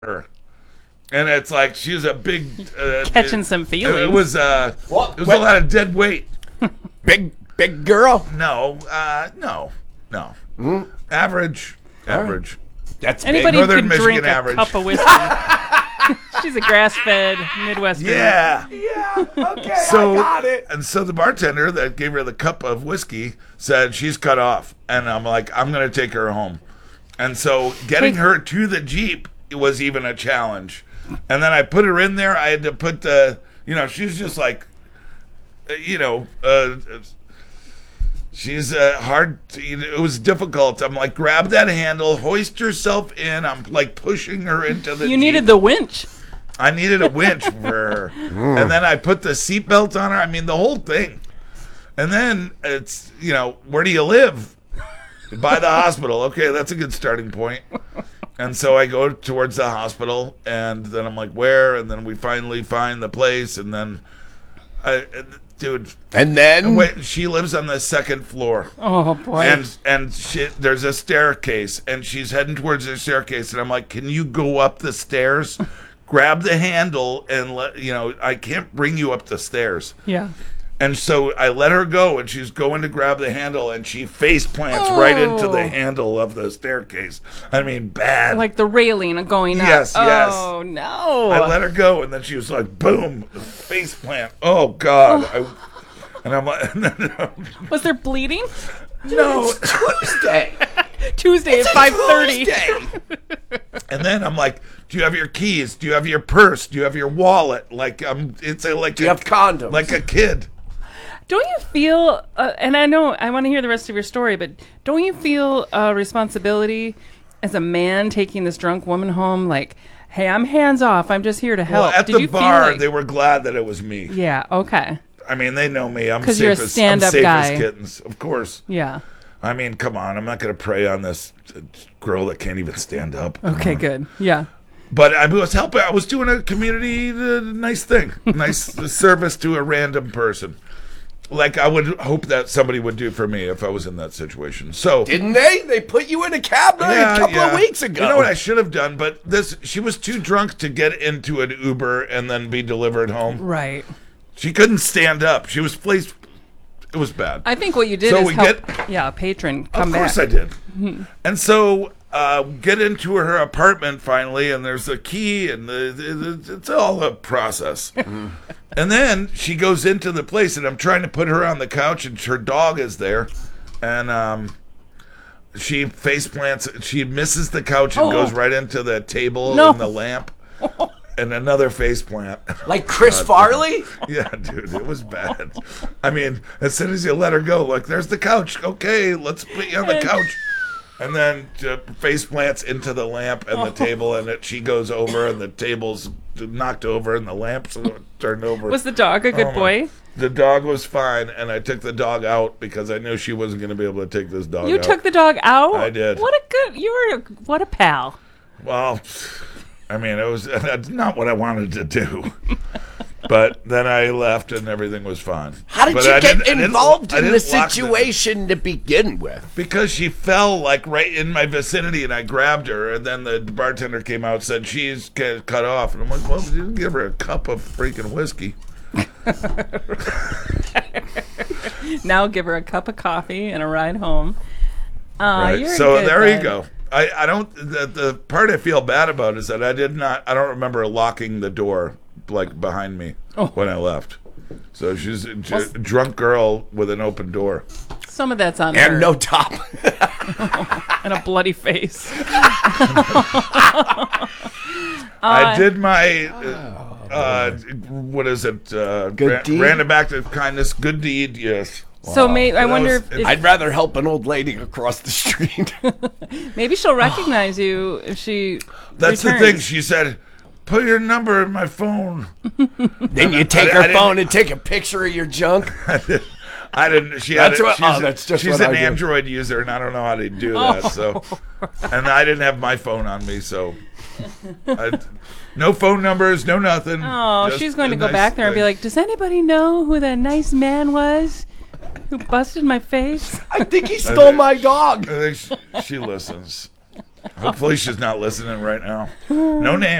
her. And it's like she was a big Catching some feelings. It was a lot of dead weight. Big girl. No. Average. That's Anybody Northern could Michigan drink average. a cup of whiskey. She's a grass-fed Midwestern. Yeah. Yeah. Okay. So, I got it. And so the bartender that gave her the cup of whiskey said she's cut off. And I'm like, I'm going to take her home. And so getting her to the Jeep was even a challenge. And then I put her in there. I had to put she's just like, she's hard. It was difficult. I'm like, grab that handle, hoist yourself in. I'm like pushing her into the Jeep. You needed the winch. I needed a winch for her. And then I put the seatbelt on her. I mean, the whole thing. And then it's, where do you live? By the hospital. Okay, that's a good starting point. And so I go towards the hospital, and then I'm like, where? And then we finally find the place, and then, And then wait, she lives on the second floor. Oh, boy. And there's a staircase, and she's heading towards the staircase, and I'm like, can you go up the stairs? Grab the handle, and I can't bring you up the stairs. Yeah. And so I let her go, and she's going to grab the handle, and she face plants right into the handle of the staircase. I mean, bad. Like the railing going up. Yes. Oh, no. I let her go, and then she was like, boom, face plant. Oh, God. And I'm like, no. Was there bleeding? No. Tuesday at 5:30. And then I'm like, do you have your keys? Do you have your purse? Do you have your wallet? Like, do you have condoms? Like a kid. Don't you feel, and I know I want to hear the rest of your story, but don't you feel a responsibility as a man taking this drunk woman home? Like, hey, I'm hands off. I'm just here to help. Well, at Did the you bar, feel like, they were glad that it was me. Yeah, okay. I mean, they know me. I'm 'Cause safe you're a as stand-up guy. kittens, of course. Yeah. I mean, come on. I'm not going to prey on this girl that can't even stand up. Okay, good. Yeah. But I was helping. I was doing a community nice thing, nice service to a random person. Like I would hope that somebody would do for me if I was in that situation. So didn't they? They put you in a cab a couple of weeks ago. You know what I should have done? But she was too drunk to get into an Uber and then be delivered home. Right. She couldn't stand up. She was placed. It was bad. I think what you did is help. A patron come back. Of course I did. And so get into her apartment finally, and there's a key, and it's all a process. And then she goes into the place, and I'm trying to put her on the couch, and her dog is there, and she face plants. She misses the couch and goes right into the table and the lamp. And another face plant. Like Chris Farley? Yeah, dude, it was bad. I mean, as soon as you let her go, like, there's the couch. Okay, let's put you on the couch. And then face plants into the lamp and the table, and she goes over, and the table's knocked over, and the lamp's turned over. Was the dog a good boy? The dog was fine, and I took the dog out because I knew she wasn't going to be able to take this dog out. You took the dog out? I did. What a pal. Well, I mean, that's not what I wanted to do. But then I left and everything was fine. How did you get involved in the situation to begin with? Because she fell like right in my vicinity and I grabbed her, and then the bartender came out and said she's cut off. And I'm like, well, you didn't give her a cup of freaking whiskey. Now give her a cup of coffee and a ride home. Right. So there you go. I don't. The part I feel bad about is that I don't remember locking the door like behind me when I left. So she's a drunk girl with an open door. Some of that's on her. And no top. And a bloody face. I did my what is it? Good deed? Random act of kindness. Good deed. Yes. So I wonder if I'd rather help an old lady across the street. Maybe she'll recognize you if she That's returns. the thing. She said, put your number in my phone. Then you take her phone and take a picture of your junk. I didn't. She's an Android user, and I don't know how to do that. So, and I didn't have my phone on me, so no phone numbers, no nothing. Oh, she's going to go back there and be like, "Does anybody know who that nice man was who busted my face?" I think he stole my dog. I think she listens. Hopefully she's not listening right now. No name.